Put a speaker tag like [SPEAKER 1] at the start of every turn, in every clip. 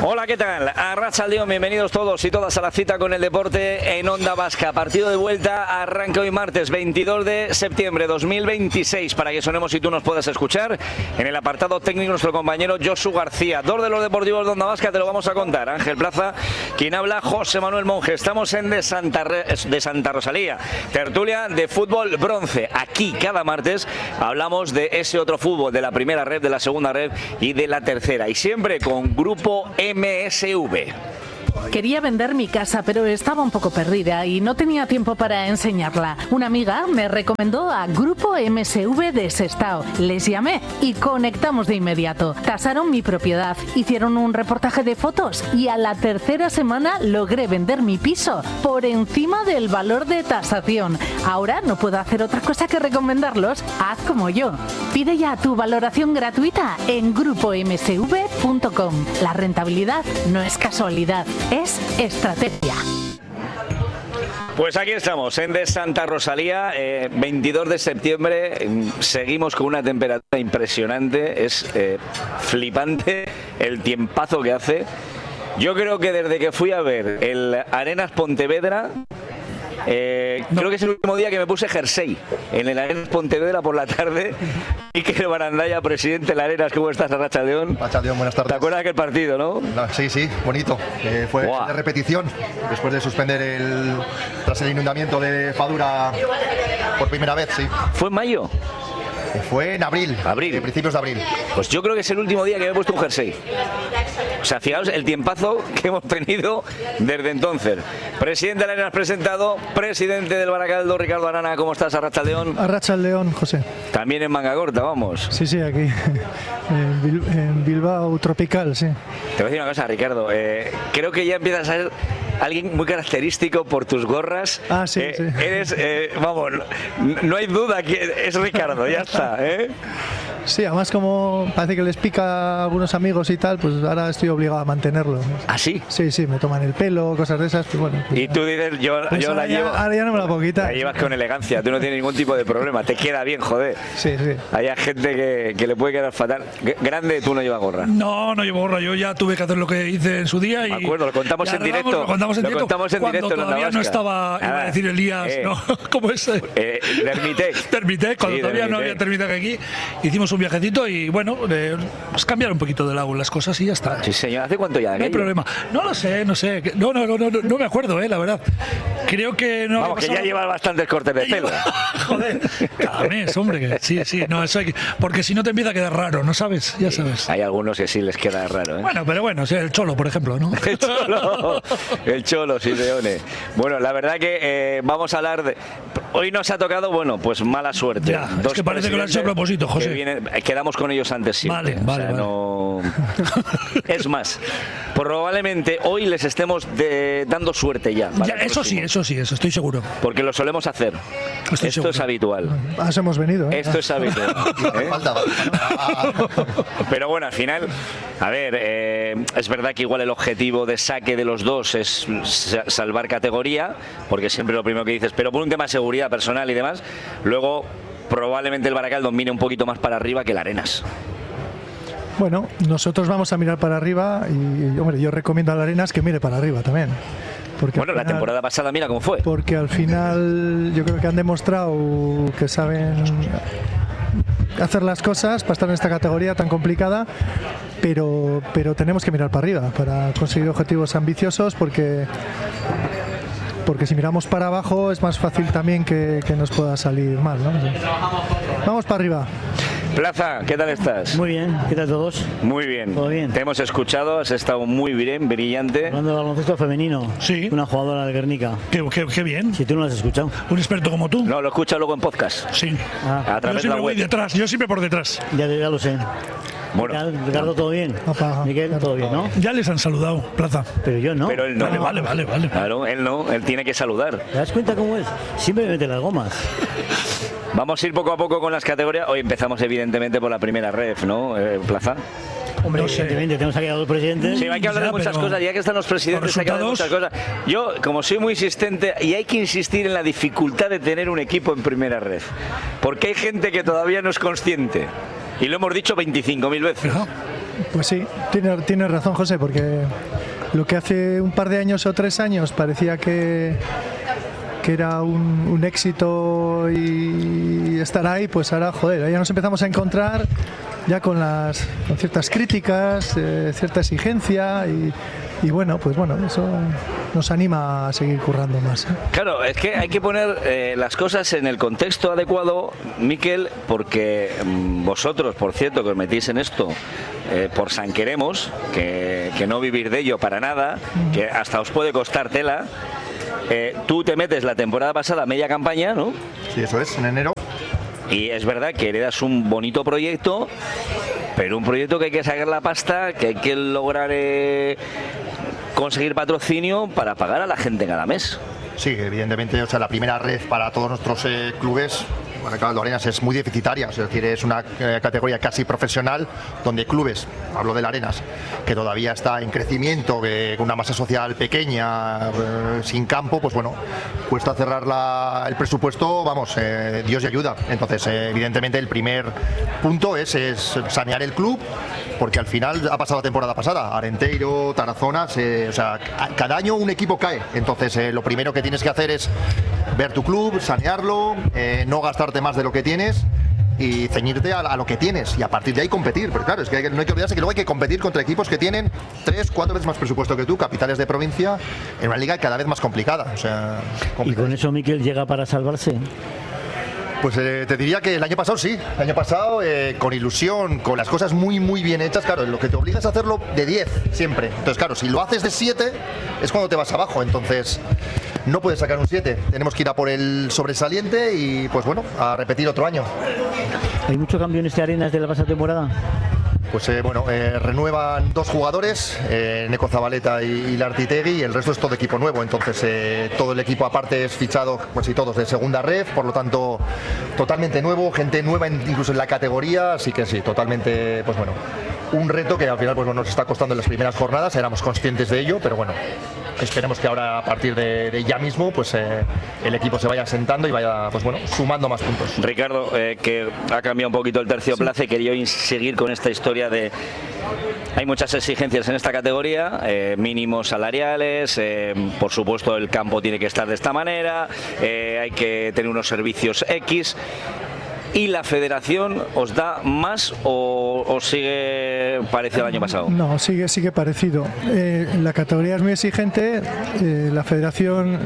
[SPEAKER 1] Hola, ¿qué tal? Arratsaldeon, bienvenidos todos y todas a la cita con el deporte en Onda Vasca. Partido de vuelta arranca hoy martes 22 de septiembre de 2026 para que sonemos y tú nos puedas escuchar. En el apartado técnico nuestro compañero Josu García. Dos de los deportivos de Onda Vasca te lo vamos a contar. Ángel Plaza, quien habla, José Manuel Monge. Estamos en de Santa Rosalía, tertulia de fútbol bronce. Aquí cada martes hablamos de ese otro fútbol, de la primera red, de la segunda red y de la tercera. Y siempre con Grupo MSV.
[SPEAKER 2] Quería vender mi casa, pero estaba un poco perdida y no tenía tiempo para enseñarla. Una amiga me recomendó a Grupo MSV de Sestao. Les llamé y conectamos de inmediato. Tasaron mi propiedad, hicieron un reportaje de fotos y a la tercera semana logré vender mi piso por encima del valor de tasación. Ahora no puedo hacer otra cosa que recomendarlos. Haz como yo. Pide ya tu valoración gratuita en grupomsv.com. La rentabilidad no es casualidad. Es estrategia.
[SPEAKER 1] Pues aquí estamos, en de Santa Rosalía, 22 de septiembre, seguimos con una temperatura impresionante, es flipante el tiempazo que hace. Yo creo que desde que fui a ver el Arenas Pontevedra, creo que es el último día que me puse jersey en el Arenas Pontevedra por la tarde. Iker Barandaya, presidente de la Arenas, ¿cómo estás, Arratsaldeon?
[SPEAKER 3] Arratsaldeon, buenas tardes.
[SPEAKER 1] ¿Te acuerdas de aquel partido, no?
[SPEAKER 3] Sí, sí, bonito. Fue de repetición, después de suspender tras el inundamiento de Fadura por primera vez, sí.
[SPEAKER 1] ¿Fue en mayo?
[SPEAKER 3] Fue en abril, principios de abril.
[SPEAKER 1] Pues yo creo que es el último día que me he puesto un jersey. O sea, fijaos el tiempazo que hemos tenido desde entonces. Presidente de la Arenas presentado, presidente del Baracaldo, Ricardo Arana, ¿cómo estás, Arratsaldeon?
[SPEAKER 4] Arratsaldeon, José.
[SPEAKER 1] También en manga corta, vamos.
[SPEAKER 4] Sí, sí, aquí, en Bilbao tropical, sí.
[SPEAKER 1] Te voy a decir una cosa, Ricardo, creo que ya empiezas a ser alguien muy característico por tus gorras.
[SPEAKER 4] Ah, sí, sí.
[SPEAKER 1] Eres, vamos, no hay duda que es Ricardo, ya está, ¿eh?
[SPEAKER 4] Sí, además como parece que les pica a algunos amigos y tal, pues ahora estoy obligado a mantenerlo.
[SPEAKER 1] ¿Ah, sí?
[SPEAKER 4] Sí, sí, me toman el pelo, cosas de esas, pues bueno. Pues
[SPEAKER 1] y tú dices, yo la llevo.
[SPEAKER 4] Ahora ya no me la puedo quitar.
[SPEAKER 1] La llevas con elegancia, tú no tienes ningún tipo de problema, te queda bien, joder.
[SPEAKER 4] Sí, sí.
[SPEAKER 1] Hay gente que le puede quedar fatal. Grande, tú no llevas gorra.
[SPEAKER 5] No, no llevo gorra, yo ya tuve que hacer lo que hice en su día y...
[SPEAKER 1] Me acuerdo, lo contamos en directo.
[SPEAKER 5] Lo contamos en directo.
[SPEAKER 1] Cuando
[SPEAKER 5] todavía no estaba, iba a decir Elías, ¿no? ¿Cómo es? Termitec, cuando
[SPEAKER 1] sí,
[SPEAKER 5] todavía no había Termitec aquí. Hicimos un viajecito y bueno, pues cambiar un poquito de lado las cosas y ya está.
[SPEAKER 1] Sí, señor, ¿hace cuánto ya?
[SPEAKER 5] No hay problema. No lo sé, no sé. No me acuerdo, la verdad. Creo que no.
[SPEAKER 1] Vamos, que ya llevas bastantes cortes de pelo.
[SPEAKER 5] Joder, cada mes, hombre. Sí, no, eso hay que, porque si no te empieza a quedar raro, ¿no sabes? Ya sabes.
[SPEAKER 1] Hay algunos que sí les queda raro, ¿eh?
[SPEAKER 5] Bueno, pero bueno, el Cholo, por ejemplo, ¿no?
[SPEAKER 1] El Cholo, sí, Leone. Bueno, la verdad que vamos a hablar de... Hoy nos ha tocado, bueno, pues mala suerte.
[SPEAKER 5] Ya, es que parece que lo han hecho a propósito, José.
[SPEAKER 1] Quedamos con ellos antes siempre.
[SPEAKER 5] Vale.
[SPEAKER 1] No... Es más, probablemente hoy les estemos dando suerte ya.
[SPEAKER 5] Eso sí, estoy seguro.
[SPEAKER 1] Porque lo solemos hacer. Esto es habitual.
[SPEAKER 4] Hemos venido, ¿eh?
[SPEAKER 1] Esto es habitual. Pero bueno, al final, a ver, es verdad que igual el objetivo de saque de los dos es salvar categoría, porque siempre lo primero que dices, pero por un tema de seguridad personal y demás, luego probablemente el Baracaldo mire un poquito más para arriba que el Arenas.
[SPEAKER 4] Bueno, nosotros vamos a mirar para arriba y hombre, yo recomiendo al Arenas que mire para arriba también. Porque
[SPEAKER 1] bueno, la temporada pasada mira cómo fue.
[SPEAKER 4] Porque al final yo creo que han demostrado que saben hacer las cosas para estar en esta categoría tan complicada, pero tenemos que mirar para arriba para conseguir objetivos ambiciosos, porque si miramos para abajo es más fácil también que nos pueda salir mal, ¿no? Vamos para arriba.
[SPEAKER 1] Plaza, ¿qué tal estás?
[SPEAKER 6] Muy bien, ¿qué tal todos?
[SPEAKER 1] Muy bien.
[SPEAKER 6] ¿Todo bien?
[SPEAKER 1] Te hemos escuchado, has estado muy bien, brillante.
[SPEAKER 6] Hablando de baloncesto femenino,
[SPEAKER 5] sí.
[SPEAKER 6] Una jugadora del Guernica.
[SPEAKER 5] Qué bien.
[SPEAKER 6] Si tú no lo has escuchado.
[SPEAKER 5] Un experto como tú.
[SPEAKER 1] No, lo escucha luego en podcast.
[SPEAKER 5] Sí.
[SPEAKER 1] A través de la web.
[SPEAKER 5] Voy detrás, yo siempre por detrás.
[SPEAKER 6] Ya lo sé.
[SPEAKER 1] Bueno,
[SPEAKER 6] Ricardo, ¿todo bien? Miguel, ¿todo bien, no?
[SPEAKER 5] Ya les han saludado, Plaza.
[SPEAKER 6] Pero yo no.
[SPEAKER 1] Pero él no.
[SPEAKER 5] Vale.
[SPEAKER 1] Claro, él no, él tiene que saludar.
[SPEAKER 6] ¿Te das cuenta cómo es? Siempre me mete las gomas.
[SPEAKER 1] Vamos a ir poco a poco con las categorías. Hoy empezamos evidentemente por la primera ref, ¿no, Plaza?
[SPEAKER 6] Hombre, no sé. Evidentemente, tenemos aquí a los presidentes.
[SPEAKER 1] Sí, hay que hablar de muchas cosas, ya que están los presidentes hay que hablar de muchas cosas. Yo, como soy muy insistente, y hay que insistir en la dificultad de tener un equipo en primera red, porque hay gente que todavía no es consciente, y lo hemos dicho 25.000 veces.
[SPEAKER 4] Pues sí, tiene razón, José, porque lo que hace un par de años o 3 años parecía que era un éxito y estar ahí, pues ahora, joder, ya nos empezamos a encontrar ya con ciertas críticas, cierta exigencia y bueno, pues bueno, eso nos anima a seguir currando más, ¿eh?
[SPEAKER 1] Claro, es que hay que poner las cosas en el contexto adecuado, Miquel, porque vosotros, por cierto, que os metís en esto por San Queremos, que no vivir de ello para nada, que hasta os puede costar tela. Tú te metes la temporada pasada media campaña, ¿no?
[SPEAKER 3] Sí, eso es, en enero.
[SPEAKER 1] Y es verdad que heredas un bonito proyecto, pero un proyecto que hay que sacar la pasta, que hay que lograr conseguir patrocinio para pagar a la gente cada mes.
[SPEAKER 3] Sí, evidentemente, o sea, la primera red para todos nuestros clubes, Baracaldo Arenas, es muy deficitaria, es decir, es una categoría casi profesional donde clubes, hablo del Arenas, que todavía está en crecimiento, con una masa social pequeña, sin campo, pues bueno, cuesta cerrar el presupuesto, vamos, Dios y ayuda. Entonces, evidentemente, el primer punto es sanear el club, porque al final ha pasado la temporada pasada, Arenteiro, Tarazona, o sea, cada año un equipo cae. Entonces, lo primero que tienes que hacer es ver tu club, sanearlo, no gastarte más de lo que tienes y ceñirte a lo que tienes y a partir de ahí competir. Pero claro, es que no hay que olvidarse que luego hay que competir contra equipos que tienen 3-4 veces más presupuesto que tú, capitales de provincia, en una liga cada vez más complicada. O sea,
[SPEAKER 6] ¿y con eso Miquel llega para salvarse?
[SPEAKER 3] Pues te diría que el año pasado sí, el año pasado con ilusión, con las cosas muy muy bien hechas, claro, lo que te obligas a hacerlo de 10 siempre. Entonces claro, si lo haces de 7 es cuando te vas abajo, entonces no puedes sacar un 7, tenemos que ir a por el sobresaliente y pues bueno, a repetir otro año.
[SPEAKER 6] ¿Hay mucho cambio en este Arenas de la pasada temporada?
[SPEAKER 3] Pues renuevan 2 jugadores, Neko Zabaleta y Lartitegui, y el resto es todo equipo nuevo. Entonces todo el equipo aparte es fichado, pues sí, todos de segunda red, por lo tanto totalmente nuevo, gente nueva incluso en la categoría, así que sí, totalmente, pues bueno, un reto que al final pues bueno, nos está costando en las primeras jornadas, éramos conscientes de ello, pero bueno, esperemos que ahora a partir de ya mismo pues el equipo se vaya asentando y vaya pues bueno, sumando más puntos.
[SPEAKER 1] Ricardo, que ha cambiado un poquito el tercioplace, sí. Quería seguir con esta historia de... Hay muchas exigencias en esta categoría, mínimos salariales, por supuesto el campo tiene que estar de esta manera, hay que tener unos servicios X. ¿Y la federación os da más o sigue parecido al año pasado?
[SPEAKER 4] No, sigue parecido. La categoría es muy exigente, la federación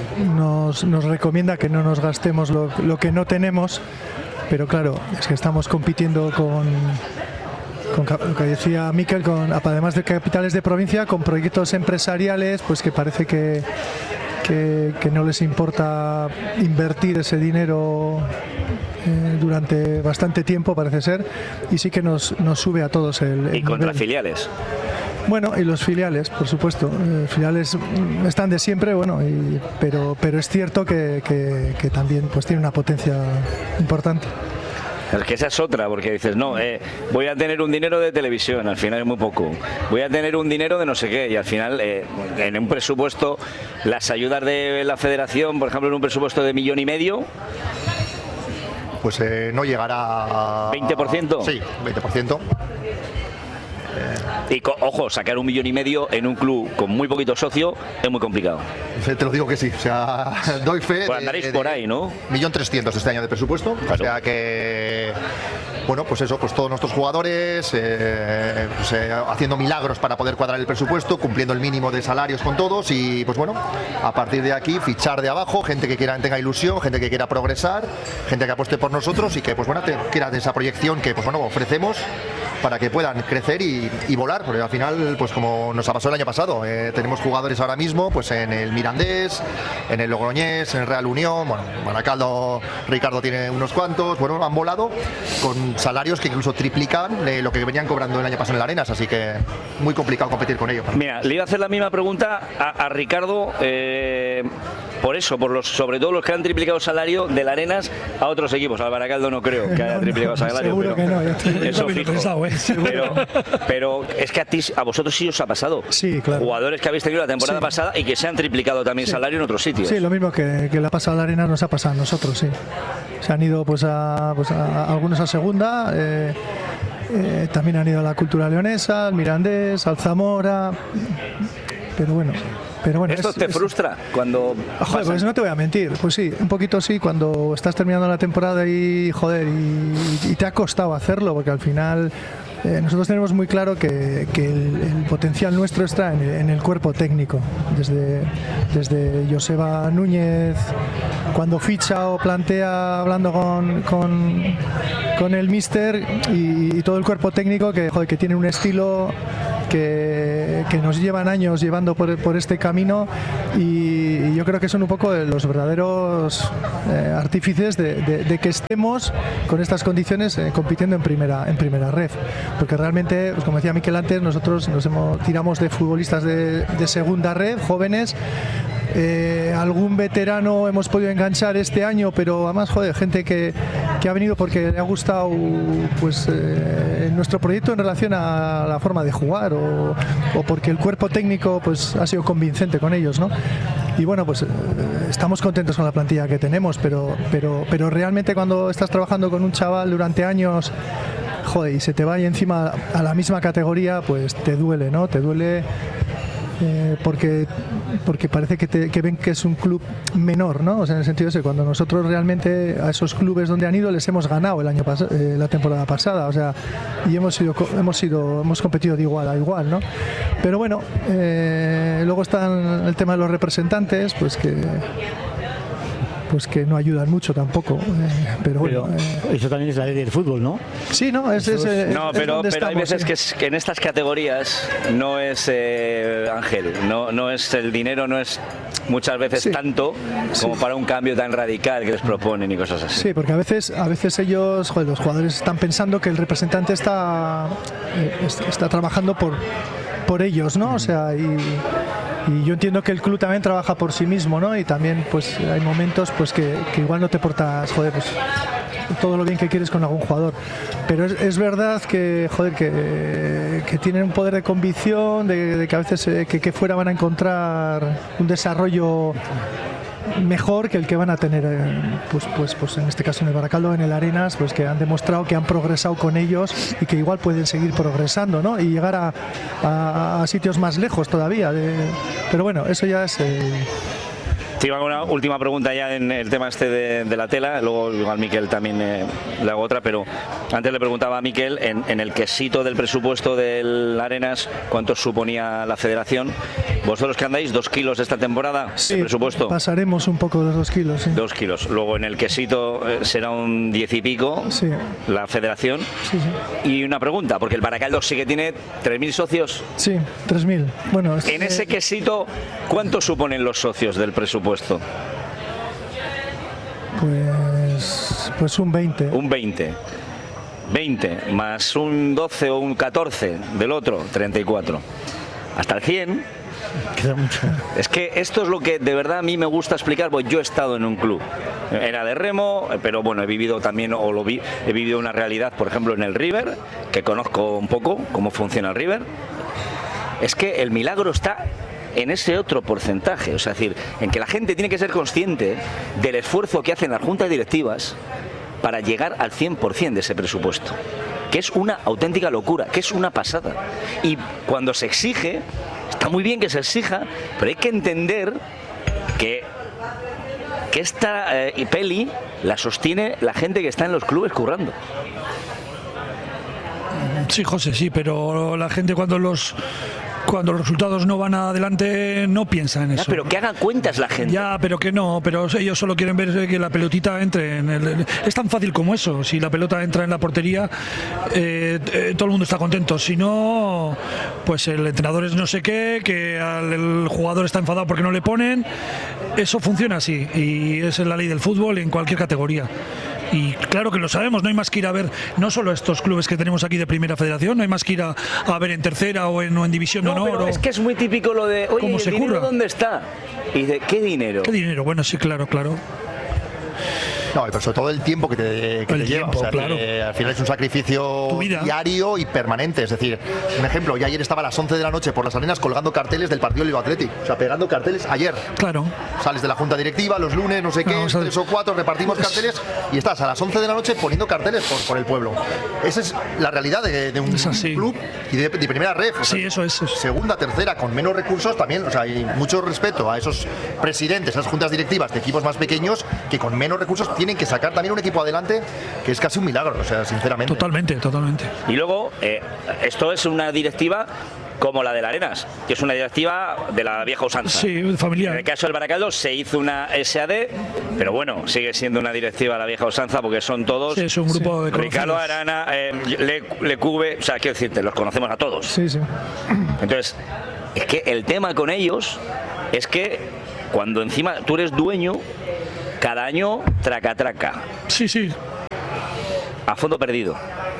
[SPEAKER 4] nos recomienda que no nos gastemos lo que no tenemos, pero claro, es que estamos compitiendo con lo que decía Miquel, además de capitales de provincia, con proyectos empresariales, pues que parece que no les importa invertir ese dinero durante bastante tiempo, parece ser, y sí que nos sube a todos el
[SPEAKER 1] ¿Y contra
[SPEAKER 4] nivel.
[SPEAKER 1] Filiales?
[SPEAKER 4] Bueno, y los filiales, por supuesto, filiales están de siempre, bueno, pero es cierto que también pues tiene una potencia importante.
[SPEAKER 1] Es que esa es otra, porque dices, no, voy a tener un dinero de televisión, al final es muy poco. Voy a tener un dinero de no sé qué, y al final, en un presupuesto, las ayudas de la federación, por ejemplo, en un presupuesto de 1,5 millones,
[SPEAKER 3] pues no llegará a...
[SPEAKER 1] ¿20%?
[SPEAKER 3] Sí, 20%.
[SPEAKER 1] Y ojo, sacar 1,5 millones en un club con muy poquito socio es muy complicado.
[SPEAKER 3] Te lo digo que sí, o sea, doy fe.
[SPEAKER 1] Pues andaréis por ahí, ¿no?
[SPEAKER 3] 1.300.000 este año de presupuesto, claro. O sea que, bueno, pues eso, pues todos nuestros jugadores haciendo milagros para poder cuadrar el presupuesto, cumpliendo el mínimo de salarios con todos y, pues bueno, a partir de aquí fichar de abajo, gente que tenga ilusión, gente que quiera progresar, gente que apueste por nosotros y que, pues bueno, quiera de esa proyección que, pues bueno, ofrecemos para que puedan crecer y volar, porque al final, pues como nos ha pasado el año pasado, tenemos jugadores ahora mismo pues en el Mirandés, en el Logroñés, en el Real Unión, bueno, Baracaldo, Ricardo tiene unos cuantos, bueno, han volado con salarios que incluso triplican lo que venían cobrando el año pasado en la Arenas, así que muy complicado competir con ellos.
[SPEAKER 1] Mira, le iba a hacer la misma pregunta a Ricardo, por eso, sobre todo los que han triplicado salario de la Arenas a otros equipos. Al Baracaldo no creo que haya triplicado salario.
[SPEAKER 4] Seguro que no.
[SPEAKER 1] Eso fijo. Pero es que a vosotros sí os ha pasado.
[SPEAKER 4] Sí, claro.
[SPEAKER 1] Jugadores que habéis tenido la temporada pasada y que se han triplicado también salario en otros sitios.
[SPEAKER 4] Sí, lo mismo que le ha pasado a la Arena nos ha pasado a nosotros, sí. Se han ido pues a algunos a segunda, también han ido a la Cultura Leonesa, al Mirandés, al Zamora, pero bueno.
[SPEAKER 1] ¿Esto te frustra cuando
[SPEAKER 4] joder, pues no te voy a mentir, pues sí, un poquito sí, cuando estás terminando la temporada y joder, y te ha costado hacerlo, porque al final nosotros tenemos muy claro que el potencial nuestro está en el cuerpo técnico, desde Joseba Núñez, cuando ficha o plantea hablando con el míster, y todo el cuerpo técnico que tiene un estilo que nos llevan años llevando por este camino, y yo creo que son un poco los verdaderos artífices de que estemos con estas condiciones compitiendo en primera ref, porque realmente, pues como decía Miquel antes, nosotros tiramos de futbolistas de segunda ref, jóvenes. Algún veterano hemos podido enganchar este año, pero además, joder, gente que ha venido porque le ha gustado pues nuestro proyecto en relación a la forma de jugar, o porque el cuerpo técnico pues ha sido convincente con ellos, ¿no? Y bueno, pues estamos contentos con la plantilla que tenemos, pero realmente cuando estás trabajando con un chaval durante años, joder, y se te va ahí encima a la misma categoría, pues te duele, ¿no? Te duele. Porque parece que ven que es un club menor, ¿no? O sea, en el sentido ese, cuando nosotros realmente a esos clubes donde han ido les hemos ganado la temporada pasada, o sea, y hemos competido de igual a igual, ¿no? Pero bueno, luego está el tema de los representantes, pues que no ayudan mucho tampoco, pero bueno.
[SPEAKER 6] Eso también es la ley del fútbol, ¿no?
[SPEAKER 4] Sí, no,
[SPEAKER 1] pero hay veces que en estas categorías no es Ángel, no es el dinero, no es muchas veces tanto como para un cambio tan radical que les proponen y cosas así.
[SPEAKER 4] Sí, porque a veces ellos, joder, los jugadores están pensando que el representante está trabajando por ellos, ¿no? O sea, y yo entiendo que el club también trabaja por sí mismo, ¿no? Y también pues hay momentos pues que igual no te portas, joder, pues todo lo bien que quieres con algún jugador, pero es verdad que, joder, que tienen un poder de convicción de que a veces que fuera van a encontrar un desarrollo mejor que el que van a tener pues en este caso en el Baracaldo, en el Arenas, pues que han demostrado que han progresado con ellos y que igual pueden seguir progresando, ¿no? Y llegar a sitios más lejos todavía pero bueno, eso ya es
[SPEAKER 1] Te iba con una última pregunta ya en el tema este de la tela, luego igual Miquel también le hago otra, pero antes le preguntaba a Miquel en el quesito del presupuesto del Arenas, ¿cuánto suponía la federación? Vosotros que andáis 2 kilos esta temporada de presupuesto.
[SPEAKER 4] Pasaremos un poco de los 2 kilos, sí.
[SPEAKER 1] 2 kilos. Luego en el quesito será un 10 y pico,
[SPEAKER 4] sí,
[SPEAKER 1] la federación.
[SPEAKER 4] Sí.
[SPEAKER 1] Y una pregunta, porque el Baracaldo sí que tiene 3.000 socios.
[SPEAKER 4] Sí, 3.000. Bueno,
[SPEAKER 1] en ese quesito, ¿cuánto suponen los socios del presupuesto?
[SPEAKER 4] Pues un 20.
[SPEAKER 1] Un 20. 20 más un 12 o un 14 del otro, 34. Hasta el 100.
[SPEAKER 6] Queda mucho.
[SPEAKER 1] Es que esto es lo que de verdad a mí me gusta explicar, porque yo he estado en un club. Era de remo, pero bueno, he vivido también, he vivido una realidad, por ejemplo, en el River, que conozco un poco cómo funciona el River. Es que el milagro está en ese otro porcentaje, o sea, es decir, en que la gente tiene que ser consciente del esfuerzo que hacen las juntas directivas para llegar al 100% de ese presupuesto, que es una auténtica locura, que es una pasada. Y cuando se exige, está muy bien que se exija, pero hay que entender que esta peli la sostiene la gente que está en los clubes currando.
[SPEAKER 5] Sí, José, sí, pero la gente cuando los resultados no van adelante no piensa en eso.
[SPEAKER 1] Pero que hagan cuentas la gente.
[SPEAKER 5] Ya, pero que no, pero ellos solo quieren ver que la pelotita entre en el... Es tan fácil como eso. Si la pelota entra en la portería, todo el mundo está contento. Si no, pues el entrenador es no sé qué, que el jugador está enfadado porque no le ponen. Eso funciona así y es la ley del fútbol en cualquier categoría. Y claro que lo sabemos, no hay más que ir a ver no solo estos clubes que tenemos aquí de Primera Federación, no hay más que ir a ver en Tercera o en División de Honor.
[SPEAKER 1] Pero es que es muy típico lo de, oye, ¿el dinero dónde está? Y de ¿qué dinero?
[SPEAKER 5] ¿Qué dinero? Bueno, sí, claro.
[SPEAKER 3] No, pero sobre todo el tiempo que te lleva. O sea,
[SPEAKER 5] claro.
[SPEAKER 3] Al final es un sacrificio diario y permanente. Es decir, un ejemplo, yo ayer estaba a las 11 de la noche por las Arenas colgando carteles del partido Bilbao Athletic. O sea, pegando carteles ayer.
[SPEAKER 5] Claro.
[SPEAKER 3] Sales de la junta directiva, los lunes, no sé qué, 3 o 4, repartimos carteles y estás a las 11 de la noche poniendo carteles por el pueblo. Esa es la realidad de un club y de primera ref. O sea,
[SPEAKER 5] sí, eso es.
[SPEAKER 3] Segunda, tercera, con menos recursos también. O sea, hay mucho respeto a esos presidentes, a esas juntas directivas de equipos más pequeños que con menos recursos tienen que sacar también un equipo adelante, que es casi un milagro, o sea, sinceramente.
[SPEAKER 5] Totalmente.
[SPEAKER 1] Y luego, esto es una directiva como la de la Arenas, que es una directiva de la vieja usanza.
[SPEAKER 5] Sí, familiar.
[SPEAKER 1] En el caso del Baracaldo se hizo una SAD, pero bueno, sigue siendo una directiva de la vieja usanza porque son todos.
[SPEAKER 5] Sí, es un grupo de
[SPEAKER 1] Ricardo Arana, Lecube, o sea, quiero decirte, los conocemos a todos.
[SPEAKER 4] Sí.
[SPEAKER 1] Entonces, es que el tema con ellos es que cuando encima tú eres dueño, cada año traca.
[SPEAKER 5] Sí.
[SPEAKER 1] A fondo perdido.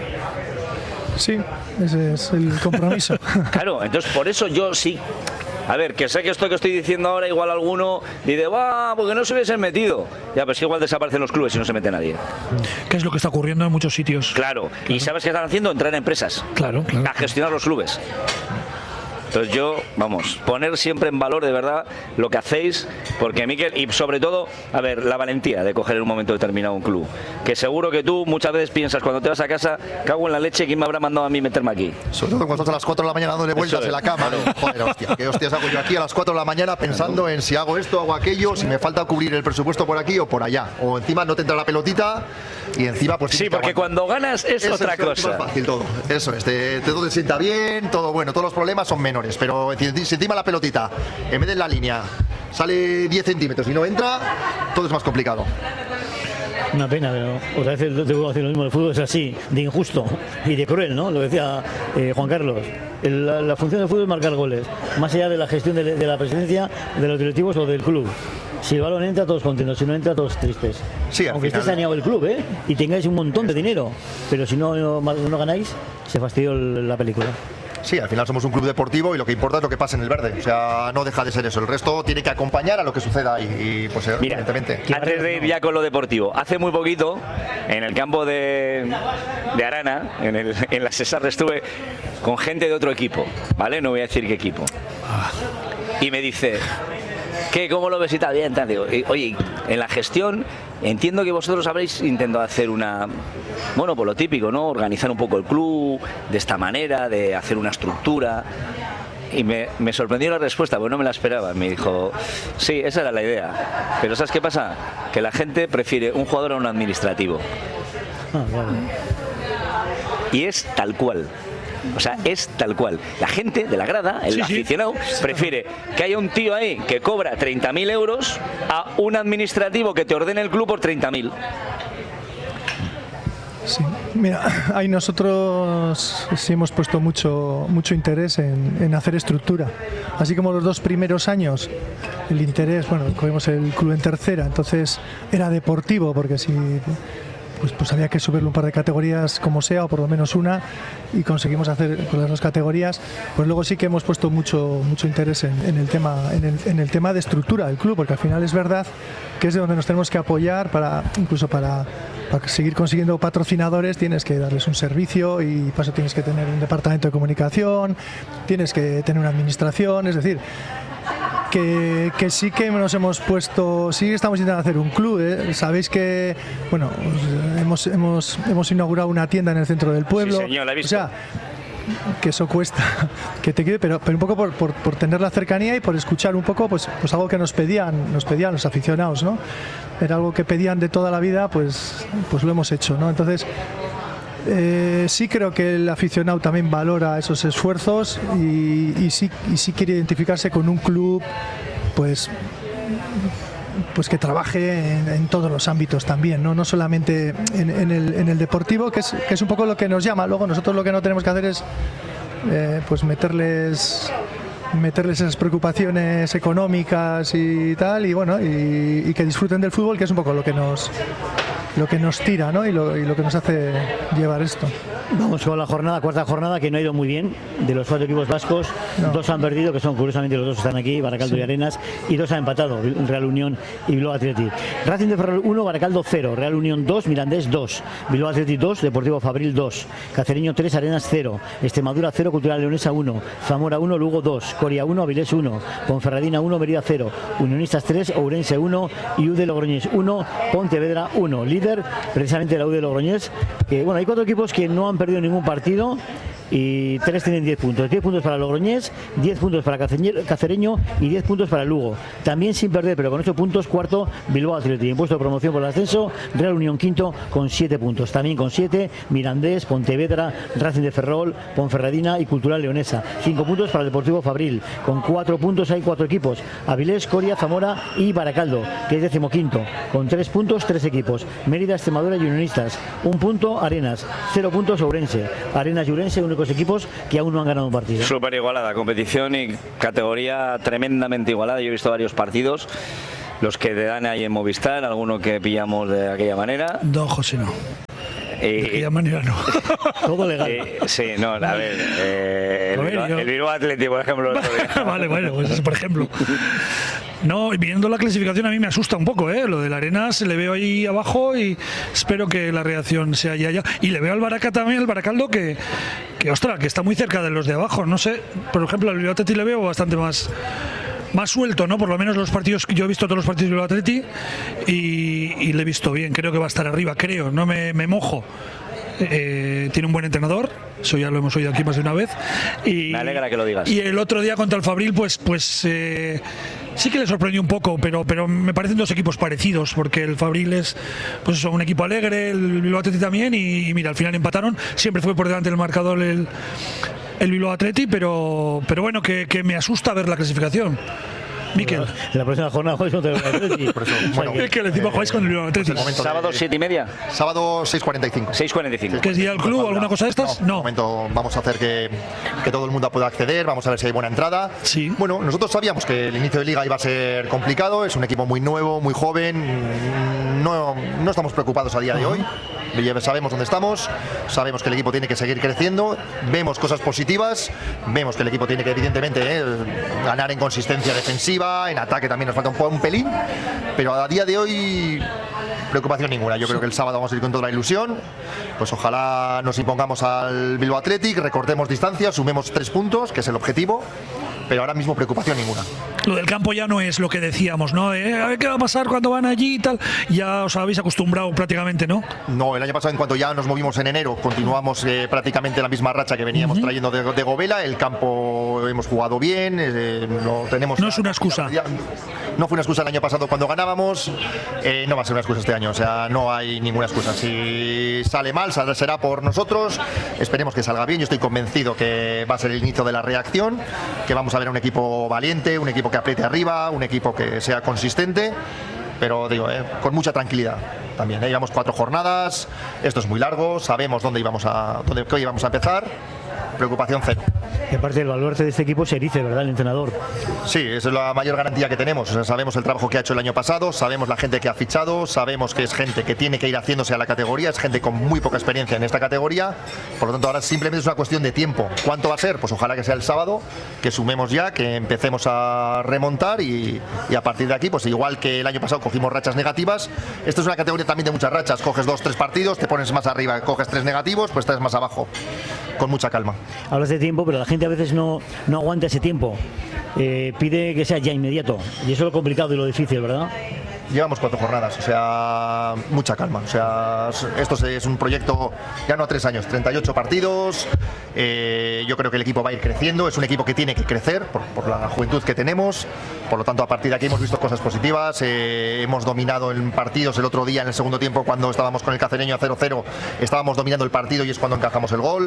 [SPEAKER 4] Sí, ese es el compromiso.
[SPEAKER 1] Claro, entonces por eso yo sí. A ver, que sé que esto que estoy diciendo ahora igual alguno dice, porque no se hubiesen metido. Ya, pero es que igual desaparecen los clubes y no se mete nadie.
[SPEAKER 5] ¿Qué es lo que está ocurriendo en muchos sitios?
[SPEAKER 1] Claro. ¿Y sabes qué están haciendo? Entrar en empresas.
[SPEAKER 5] Claro.
[SPEAKER 1] A gestionar los clubes. Entonces yo, poner siempre en valor de verdad lo que hacéis, porque Miquel, y sobre todo, a ver, la valentía de coger en un momento determinado un club. Que seguro que tú muchas veces piensas cuando te vas a casa, cago en la leche, ¿quién me habrá mandado a mí meterme aquí?
[SPEAKER 3] Sobre todo cuando estás a las 4 de la mañana dándole vueltas en la cama. Joder, hostia, ¿qué hostias hago yo aquí a las 4 de la mañana pensando en si hago esto, hago aquello, si me falta cubrir el presupuesto por aquí o por allá? O encima no te entra la pelotita y encima pues...
[SPEAKER 1] Sí, porque cuando ganas es otra cosa.
[SPEAKER 3] Es fácil todo, eso es, todo te sienta bien, todo bueno, todos los problemas son menores. Pero si encima la pelotita, en vez de en la línea, sale 10 centímetros y no entra, todo es más complicado.
[SPEAKER 6] Una pena, pero otra vez te vuelvo a decir lo mismo, el fútbol es así, de injusto y de cruel, ¿no? Lo decía Juan Carlos. La función del fútbol es marcar goles, más allá de la gestión de la presidencia, de los directivos o del club. Si el balón entra, todos contentos, si no entra, todos tristes.
[SPEAKER 3] Sí,
[SPEAKER 6] aunque esté saneado el club, y tengáis un montón de dinero, pero si no ganáis, se fastidió la película.
[SPEAKER 3] Sí, al final somos un club deportivo y lo que importa es lo que pasa en el verde. O sea, no deja de ser eso. El resto tiene que acompañar a lo que suceda ahí. Y pues
[SPEAKER 1] mira,
[SPEAKER 3] evidentemente.
[SPEAKER 1] Antes de ir ya con lo deportivo, hace muy poquito, en el campo de Arana, en la Cesar, estuve con gente de otro equipo, ¿vale? No voy a decir qué equipo. Y me dice, ¿cómo lo ves y tal? Bien, tal. Digo, oye, en la gestión entiendo que vosotros habréis intentado hacer pues lo típico, ¿no? Organizar un poco el club de esta manera, de hacer una estructura. Y me sorprendió la respuesta, porque no me la esperaba. Me dijo, sí, esa era la idea. Pero ¿sabes qué pasa? Que la gente prefiere un jugador a un administrativo.
[SPEAKER 6] Vale.
[SPEAKER 1] Y es tal cual. O sea, es tal cual. La gente de la grada, el aficionado, prefiere que haya un tío ahí que cobra 30.000 euros a un administrativo que te ordene el club por 30.000.
[SPEAKER 4] Sí, mira, ahí nosotros sí hemos puesto mucho interés en hacer estructura. Así como los 2 primeros años, el interés, cogimos el club en tercera, entonces era deportivo, porque si... Pues había que subirle un par de categorías como sea, o por lo menos una, y conseguimos hacer con las 2 categorías. Pues luego sí que hemos puesto mucho interés en el tema de estructura del club, porque al final es verdad que es de donde nos tenemos que apoyar incluso para seguir consiguiendo patrocinadores. Tienes que darles un servicio y para eso tienes que tener un departamento de comunicación, tienes que tener una administración, es decir, que sí que nos hemos puesto, sí estamos intentando hacer un club, Sabéis que, hemos inaugurado una tienda en el centro del pueblo.
[SPEAKER 1] Sí, señor, la he visto.
[SPEAKER 4] O sea, que eso cuesta, que te quede, pero un poco por tener la cercanía y por escuchar un poco, pues algo que nos pedían los aficionados, ¿no? Era algo que pedían de toda la vida, pues lo hemos hecho, ¿no? Entonces, sí creo que el aficionado también valora esos esfuerzos y sí quiere identificarse con un club, pues que trabaje en todos los ámbitos también, no solamente en el deportivo, que es un poco lo que nos llama. Luego nosotros lo que no tenemos que hacer es pues meterles esas preocupaciones económicas y tal, y que disfruten del fútbol, que es un poco lo que nos lo que nos tira, ¿no? y lo que nos hace llevar esto.
[SPEAKER 6] Vamos con la cuarta jornada, que no ha ido muy bien. De los 4 equipos vascos, 2 han perdido, que son curiosamente los 2 están aquí, Baracaldo y Arenas, y 2 han empatado, Real Unión y Bilbao Athletic. Racing de Ferrol 1, Baracaldo 0, Real Unión 2, Mirandés 2, Bilbao Athletic 2, Deportivo Fabril 2, Cacereño 3, Arenas 0, Extremadura 0, Cultural Leonesa 1, Zamora 1, Lugo 2, Coria 1, Avilés 1, Ponferradina 1, Mérida 0, Unionistas 3, Ourense 1 y U de Logroñés 1, Pontevedra 1. Líder precisamente la U de Logroñés, que bueno, hay 4 equipos que no han perdido ningún partido y 3 tienen 10 puntos. 10 puntos para Logroñés, 10 puntos para Cacereño y 10 puntos para Lugo. También sin perder, pero con 8 puntos, cuarto Bilbao Athletic. En puesto de promoción por el ascenso, Real Unión quinto con 7 puntos. También con 7, Mirandés, Pontevedra, Racing de Ferrol, Ponferradina y Cultural Leonesa. 5 puntos para el Deportivo Fabril. Con 4 puntos hay 4 equipos: Avilés, Coria, Zamora y Baracaldo, que es 15º. Con 3 puntos, 3 equipos: Mérida, Extremadura y Unionistas. 1 punto Arenas, 0 puntos Ourense. Arenas y Ourense, únicos equipos que aún no han ganado un partido.
[SPEAKER 1] Súper igualada, competición y categoría tremendamente igualada. Yo he visto varios partidos, los que te dan ahí en Movistar, alguno que pillamos de aquella manera.
[SPEAKER 5] No, José, no. De aquella manera no.
[SPEAKER 6] Todo legal.
[SPEAKER 1] Sí, no, a ver, el Bilbao Athletic, por ejemplo.
[SPEAKER 5] Vale, bueno, pues eso, por ejemplo. No, viendo la clasificación a mí me asusta un poco, lo del Arenas le veo ahí abajo y espero que la reacción sea ya. Y le veo al Baraca también, al Baracaldo, que ostras, que está muy cerca de los de abajo. No sé, por ejemplo, al Bilbao Athletic le veo bastante más suelto, ¿no? Por lo menos los partidos que yo he visto, todos los partidos del Bilbao Athletic, y le he visto bien. Creo que va a estar arriba, creo, no me mojo. Tiene un buen entrenador, eso ya lo hemos oído aquí más de una vez, y
[SPEAKER 1] me alegra que lo digas.
[SPEAKER 5] Y el otro día contra el Fabril pues sí que le sorprendió un poco, pero me parecen 2 equipos parecidos, porque el Fabril es pues eso, un equipo alegre, el Bilbao Athletic también, y mira, al final empataron. Siempre fue por delante del marcador el Bilbao Athletic, pero bueno, que me asusta ver la clasificación. Miquel.
[SPEAKER 6] En la próxima jornada jugáis contra el Athletic.
[SPEAKER 3] Por eso, bueno,
[SPEAKER 5] Es que encima jugáis con el Bilbao Athletic.
[SPEAKER 1] Sábado 7:30.
[SPEAKER 3] Sábado 6:45.
[SPEAKER 1] 6:45.
[SPEAKER 5] ¿Qué es día del club o alguna cosa de estas?
[SPEAKER 3] No.
[SPEAKER 5] No.
[SPEAKER 3] Un momento, vamos a hacer que todo el mundo pueda acceder, vamos a ver si hay buena entrada.
[SPEAKER 5] Sí.
[SPEAKER 3] Bueno, nosotros sabíamos que el inicio de liga iba a ser complicado, es un equipo muy nuevo, muy joven, no estamos preocupados a día de hoy. Sabemos dónde estamos, sabemos que el equipo tiene que seguir creciendo, vemos cosas positivas, vemos que el equipo tiene que evidentemente ganar en consistencia defensiva, en ataque también nos falta un pelín, pero a día de hoy preocupación ninguna. Yo creo que el sábado vamos a ir con toda la ilusión, pues ojalá nos impongamos al Bilbao Athletic, recortemos distancias, sumemos 3 puntos, que es el objetivo, pero ahora mismo preocupación ninguna.
[SPEAKER 5] Lo del campo ya no es lo que decíamos, ¿no? A ver qué va a pasar cuando van allí y tal. Ya os habéis acostumbrado prácticamente, ¿no?
[SPEAKER 3] No, el año pasado, en cuanto ya nos movimos en enero, continuamos prácticamente la misma racha que veníamos trayendo de Gobela. El campo hemos jugado bien, no tenemos...
[SPEAKER 5] No es una excusa.
[SPEAKER 3] No fue una excusa el año pasado cuando ganábamos, no va a ser una excusa este año, o sea, no hay ninguna excusa. Si sale mal, será por nosotros, esperemos que salga bien. Yo estoy convencido que va a ser el inicio de la reacción, que vamos a ver a un equipo valiente, un equipo que apriete arriba, un equipo que sea consistente, pero digo, con mucha tranquilidad también. Llevamos 4 jornadas, esto es muy largo, sabemos dónde íbamos a empezar, preocupación cero.
[SPEAKER 6] Y aparte el baluarte de este equipo se erice, ¿verdad? El entrenador.
[SPEAKER 3] Sí, esa es la mayor garantía que tenemos. O sea, sabemos el trabajo que ha hecho el año pasado, sabemos la gente que ha fichado, sabemos que es gente que tiene que ir haciéndose a la categoría, es gente con muy poca experiencia en esta categoría, por lo tanto ahora simplemente es una cuestión de tiempo. ¿Cuánto va a ser? Pues ojalá que sea el sábado, que sumemos ya, que empecemos a remontar y a partir de aquí, pues igual que el año pasado cogimos rachas negativas, esta es una categoría también de muchas rachas, coges 2-3 partidos, te pones más arriba, coges 3 negativos, pues estás más abajo, con mucha calma.
[SPEAKER 6] Hablas de tiempo, pero la gente a veces no aguanta ese tiempo. Pide que sea ya inmediato. Y eso es lo complicado y lo difícil, ¿verdad?
[SPEAKER 3] Llevamos 4 jornadas, o sea, mucha calma. O sea, esto es un proyecto ya no a 3 años, 38 partidos. Yo creo que el equipo va a ir creciendo. Es un equipo que tiene que crecer por la juventud que tenemos. Por lo tanto, a partir de aquí hemos visto cosas positivas. Hemos dominado en partidos el otro día en el segundo tiempo cuando estábamos con el Cacereño a 0-0. Estábamos dominando el partido y es cuando encajamos el gol.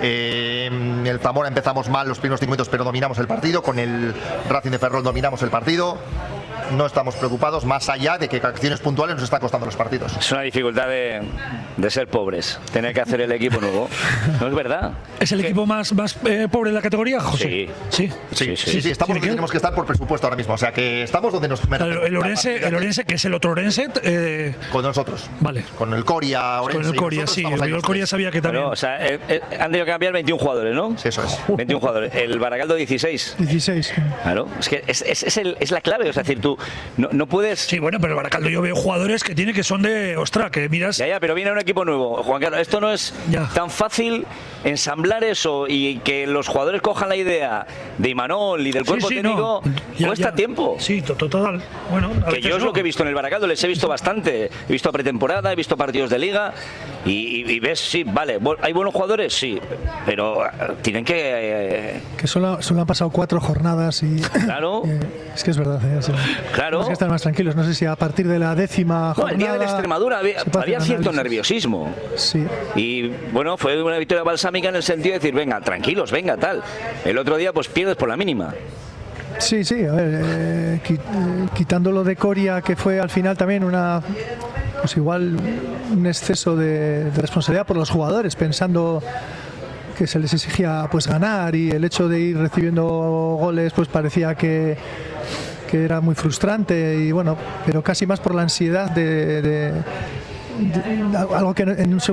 [SPEAKER 3] El Zamora empezamos mal los primeros 5 minutos, pero dominamos el partido. Con el Racing de Ferrol dominamos el partido. no estamos preocupados, más allá de que acciones puntuales nos está costando los partidos.
[SPEAKER 1] Es una dificultad de ser pobres, tener que hacer el equipo nuevo. ¿No es verdad?
[SPEAKER 5] ¿Es el equipo más pobre de la categoría, José?
[SPEAKER 1] Sí.
[SPEAKER 3] Sí, estamos donde tenemos que estar por presupuesto ahora mismo. O sea, que estamos donde nos
[SPEAKER 5] merecemos. El Orense, que es el otro Orense.
[SPEAKER 3] Con nosotros.
[SPEAKER 5] Vale.
[SPEAKER 3] Con el Coria, Orense.
[SPEAKER 5] Con el Coria, sí. Yo el Coria sabía que también.
[SPEAKER 1] Bueno, o sea, han tenido que cambiar 21 jugadores, ¿no?
[SPEAKER 3] Sí, eso es.
[SPEAKER 1] 21 jugadores. El Baracaldo 16.
[SPEAKER 4] 16.
[SPEAKER 1] Claro, es que es la clave. O sea, es decir, tú no puedes.
[SPEAKER 5] Sí, bueno, pero el Baracaldo yo veo jugadores que son de. Ostras, que miras.
[SPEAKER 1] Ya, pero viene un equipo nuevo. Juan Carlos, esto no es tan fácil ensamblar eso y que los jugadores cojan la idea de Imanol y del cuerpo técnico. No. Cuesta tiempo.
[SPEAKER 5] Sí, total. Bueno,
[SPEAKER 1] que yo es lo que he visto en el Baracaldo, les he visto bastante. He visto pretemporada, he visto partidos de liga y ves, sí, vale, hay buenos jugadores, sí, pero tienen que
[SPEAKER 4] solo han pasado 4 jornadas y
[SPEAKER 1] claro.
[SPEAKER 4] Es que es verdad, sí.
[SPEAKER 1] Claro.
[SPEAKER 4] Tenemos que estar más tranquilos. No sé si a partir de la 10ª jornada.
[SPEAKER 1] El día de la Extremadura había cierto nerviosismo.
[SPEAKER 4] Sí.
[SPEAKER 1] Y bueno, fue una victoria balsámica en el sentido de decir, venga, tranquilos, venga, tal. El otro día pues pierdes por la mínima.
[SPEAKER 4] Sí, a ver, quitándolo de Coria, que fue al final también pues igual un exceso de responsabilidad por los jugadores, pensando que se les exigía pues ganar, y el hecho de ir recibiendo goles pues parecía que era muy frustrante, y bueno, pero casi más por la ansiedad de algo que en un